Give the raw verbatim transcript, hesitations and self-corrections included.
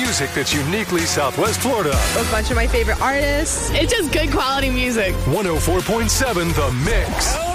music that's uniquely Southwest Florida. A bunch of my favorite artists. It's just good quality music. one oh four point seven The Mix.